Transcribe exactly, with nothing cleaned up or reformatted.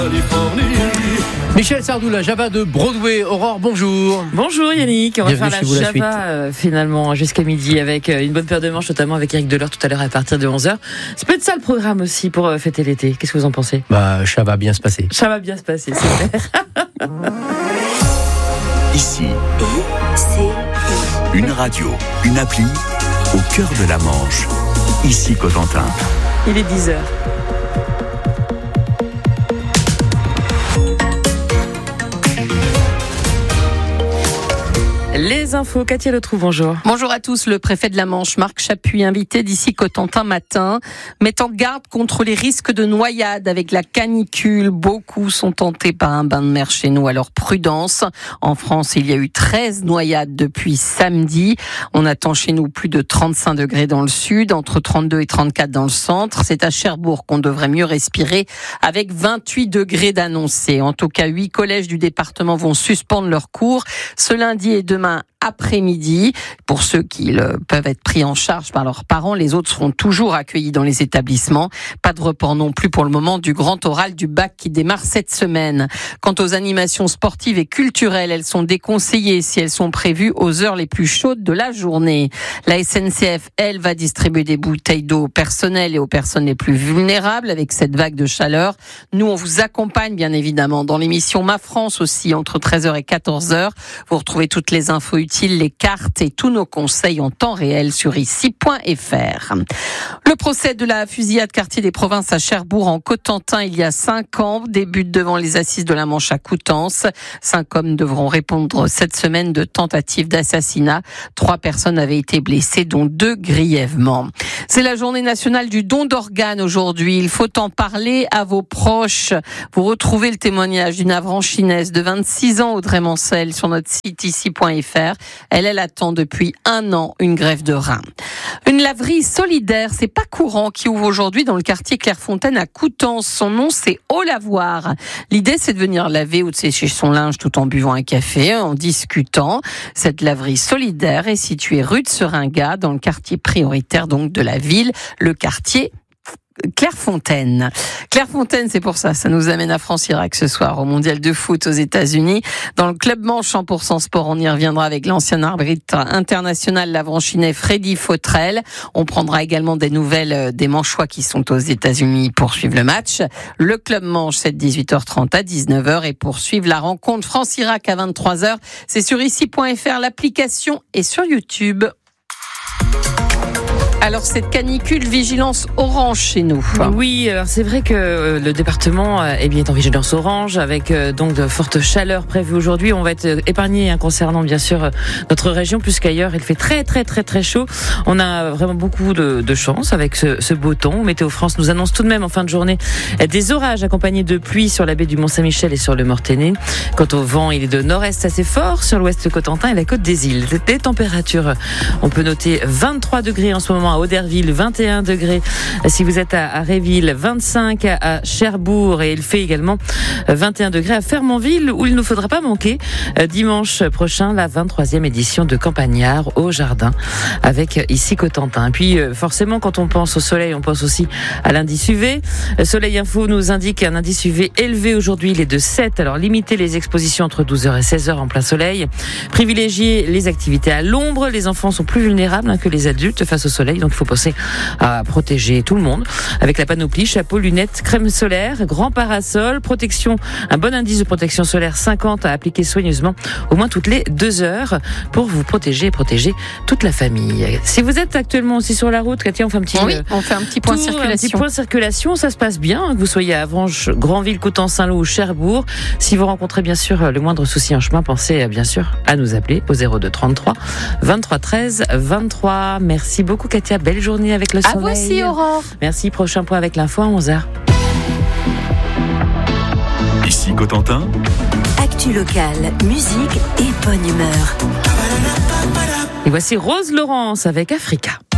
Michel Sardou, la Java de Broadway. Aurore, bonjour. Bonjour Yannick, on va Bienvenue faire la chez vous, la Java euh, finalement jusqu'à midi avec euh, une bonne paire de manches, notamment avec Eric Delors tout à l'heure à partir de onze heures. C'est peut-être ça le programme aussi pour euh, fêter l'été. Qu'est-ce que vous en pensez ? Bah, ça va bien se passer. Ça va bien se passer, c'est clair. Ici, c'est une radio, une appli au cœur de la Manche. Ici Cotentin. Il est dix heures. Les infos, Katia Le Trou, bonjour. Bonjour à tous. Le préfet de la Manche, Marc Chapuis, invité d'ici Cotentin matin, met en garde contre les risques de noyade avec la canicule. Beaucoup sont tentés par un bain de mer chez nous, alors prudence. En France, il y a eu treize noyades depuis samedi. On attend chez nous plus de trente-cinq degrés dans le sud, entre trente-deux et trente-quatre dans le centre. C'est à Cherbourg qu'on devrait mieux respirer avec vingt-huit degrés d'annoncés. En tout cas, huit collèges du département vont suspendre leurs cours ce lundi et demain après-midi. Pour ceux qui le, peuvent être pris en charge par leurs parents, les autres seront toujours accueillis dans les établissements. Pas de report non plus pour le moment du grand oral du bac qui démarre cette semaine. Quant aux animations sportives et culturelles, elles sont déconseillées si elles sont prévues aux heures les plus chaudes de la journée. La S N C F, elle, va distribuer des bouteilles d'eau au personnel et aux personnes les plus vulnérables avec cette vague de chaleur. Nous, on vous accompagne bien évidemment dans l'émission Ma France aussi entre treize heures et quatorze heures. Vous retrouvez toutes les infos utiles, les cartes et tous nos conseils en temps réel sur ici point f r. Le procès de la fusillade quartier des Provinces à Cherbourg en Cotentin il y a cinq ans débute devant les assises de la Manche à Coutances. Cinq hommes devront répondre cette semaine de tentatives d'assassinat. Trois personnes avaient été blessées, dont deux grièvement. C'est la journée nationale du don d'organes aujourd'hui. Il faut en parler à vos proches. Vous retrouvez le témoignage d'une avranchinaise de vingt-six ans, Audrey Mancel, sur notre site ici point f r. Elle, elle attend depuis un an une greffe de rein. Une laverie solidaire, c'est pas courant, qui ouvre aujourd'hui dans le quartier Clairefontaine à Coutances. Son nom, c'est Au Lavoir. L'idée, c'est de venir laver ou de sécher son linge tout en buvant un café, en discutant. Cette laverie solidaire est située rue de Seringa, dans le quartier prioritaire donc de la ville, le quartier Clairefontaine. Clairefontaine, c'est pour ça, ça nous amène à France-Irak ce soir au Mondial de foot aux États-Unis. Dans le club Manche cent pour cent sport, on y reviendra avec l'ancien arbitre international l'avranchinet Freddy Fautrel. On prendra également des nouvelles des Manchois qui sont aux États-Unis pour suivre le match. Le club Manche, c'est de dix-huit heures trente à dix-neuf heures et pour suivre la rencontre France-Irak à vingt-trois heures. C'est sur ici point f r, l'application est sur YouTube. Alors cette canicule, vigilance orange chez nous. Oui, alors c'est vrai que le département est bien en vigilance orange avec donc de fortes chaleurs prévues aujourd'hui. On va être épargné hein, concernant bien sûr notre région puisqu'ailleurs il fait très très très très chaud. On a vraiment beaucoup de, de chance avec ce, ce beau temps. Météo France nous annonce tout de même en fin de journée des orages accompagnés de pluie sur la baie du Mont-Saint-Michel et sur le Mortainais. Quant au vent, il est de nord-est assez fort sur l'ouest Cotentin et la côte des îles. Des températures, on peut noter vingt-trois degrés en ce moment à Auderville, vingt et un degrés si vous êtes à, à Réville, vingt-cinq à Cherbourg et il fait également vingt et un degrés à Fermonville où il ne faudra pas manquer dimanche prochain la vingt-troisième édition de Campagnard au Jardin avec ici Cotentin. Et puis forcément quand on pense au soleil, on pense aussi à l'indice U V. Soleil Info nous indique un indice U V élevé aujourd'hui, il est de sept. Alors limitez les expositions entre douze heures et seize heures en plein soleil. Privilégiez les activités à l'ombre. Les enfants sont plus vulnérables hein, que les adultes face au soleil, donc il faut penser à protéger tout le monde avec la panoplie, chapeau, lunettes, crème solaire, grand parasol, protection, un bon indice de protection solaire cinquante à appliquer soigneusement au moins toutes les deux heures pour vous protéger et protéger toute la famille. Si vous êtes actuellement aussi sur la route, Katia, on fait un petit oui, euh, on fait un petit point tour, circulation. Un petit point circulation, ça se passe bien, que vous soyez à Avranches, Granville, Coutances, Saint-Lô ou Cherbourg. Si vous rencontrez bien sûr le moindre souci en chemin, pensez bien sûr à nous appeler au zéro deux trente-trois vingt-trois treize vingt-trois. Merci beaucoup Katia, belle journée avec le soleil. À vous aussi Aurore. Merci, prochain point avec l'info à onze heures. Ici Cotentin. Actu locale, musique et bonne humeur. Et voici Rose Laurence avec Africa.